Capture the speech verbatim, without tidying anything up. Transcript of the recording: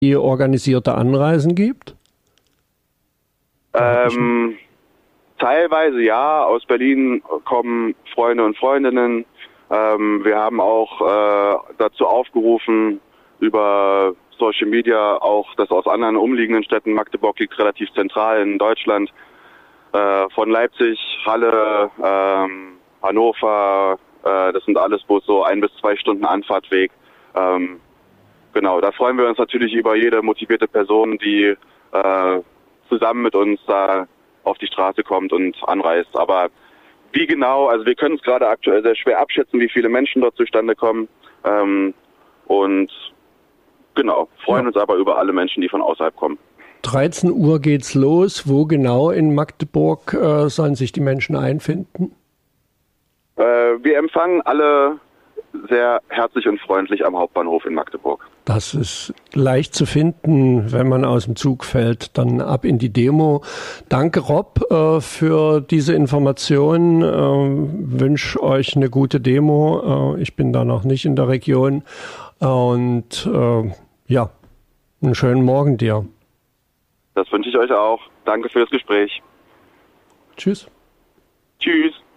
organisierte Anreisen gibt? Ähm, teilweise ja. Aus Berlin kommen Freunde und Freundinnen. Ähm, wir haben auch äh, dazu aufgerufen, über Social Media auch das aus anderen umliegenden Städten. Magdeburg liegt relativ zentral in Deutschland. Äh, von Leipzig, Halle, ähm, Hannover, äh, das sind alles Bus so ein bis zwei Stunden Anfahrtweg. Ähm, genau, da freuen wir uns natürlich über jede motivierte Person, die äh, zusammen mit uns da auf die Straße kommt und anreist. Aber wie genau, also wir können es gerade aktuell sehr schwer abschätzen, wie viele Menschen dort zustande kommen. Ähm, und genau, freuen ja. uns aber über alle Menschen, die von außerhalb kommen. dreizehn Uhr geht's los. Wo genau in Magdeburg äh, sollen sich die Menschen einfinden? Äh, wir empfangen alle sehr herzlich und freundlich am Hauptbahnhof in Magdeburg. Das ist leicht zu finden, wenn man aus dem Zug fällt, dann ab in die Demo. Danke, Rob, äh, für diese Information. Äh, wünsche euch eine gute Demo. Äh, ich bin da noch nicht in der Region. Und äh, ja, einen schönen Morgen dir. Das wünsche ich euch auch. Danke für das Gespräch. Tschüss. Tschüss.